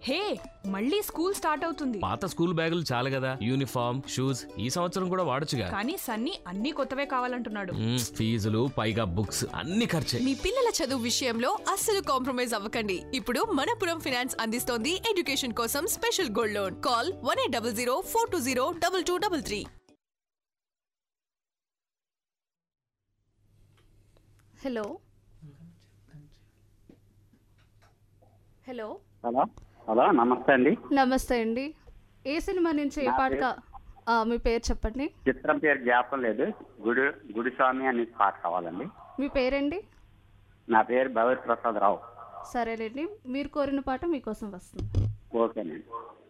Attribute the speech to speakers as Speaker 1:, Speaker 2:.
Speaker 1: హే, మళ్ళీ school start అవుతుంది.
Speaker 2: పాత స్కూల్ బ్యాగులు చాలు కదా, యూనిఫామ్ షూస్ ఈ సంవత్సరం కూడా వాడొచ్చుగా.
Speaker 1: కానీ సన్నీ అన్ని కొత్తవే కావాలంటున్నాడు.
Speaker 2: ఫీజులు పైగా బుక్స్ అన్ని ఖర్చే.
Speaker 3: మీ పిల్లల చదువు విషయంలో అస్సలు కాంప్రమైజ్ అవ్వకండి. ఇప్పుడు మనపురం ఫైనాన్స్ అందిస్తోంది ఎడ్యుకేషన్ కోసం special gold loan. Call 1800 420 2233.
Speaker 4: Hello hello
Speaker 5: hello hello నమస్తే అండి.
Speaker 4: నమస్తే అండి. ఏ సినిమా నుంచి ఏ పాట మీ పేరు చెప్పండి.
Speaker 5: చిత్రం పేరు జ్ఞాపకం లేదు. గుడిస్వామి అని పాట కావాలండి.
Speaker 4: మీ పేరండి?
Speaker 5: నా పేరు భగవత్ ప్రసాద్ రావు.
Speaker 4: సరేనండి, మీరు కోరిన పాట మీకోసం వస్తుంది.
Speaker 5: ఓకేనండి.